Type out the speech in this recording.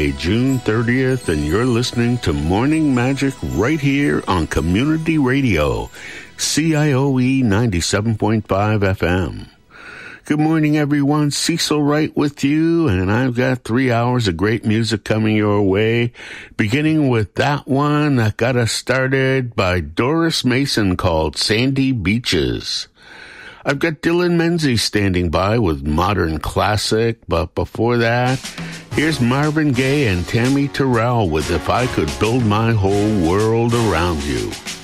Friday, June 30th, and you're listening to Morning Magic right here on Community Radio, CIOE 97.5 FM. Good morning, everyone. Cecil Wright with you, and I've got 3 hours of great music coming your way, beginning with that one that got us started by Doris Mason called Sandy Beaches. I've got Dylan Menzies standing by with Modern Classic, but before that, here's Marvin Gaye and Tammy Terrell with If I Could Build My Whole World Around You.